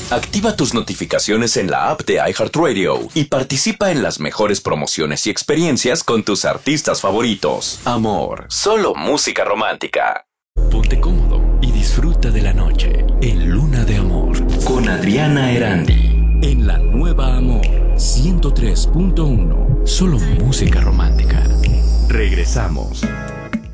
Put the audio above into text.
Activa tus notificaciones en la app de iHeartRadio y participa en las mejores promociones y experiencias con tus artistas favoritos. Amor, solo música romántica. Ponte cómodo y disfruta de la noche en Luna de Amor con Adriana Erandi. En la nueva Amor 103.1. Solo música romántica. Regresamos.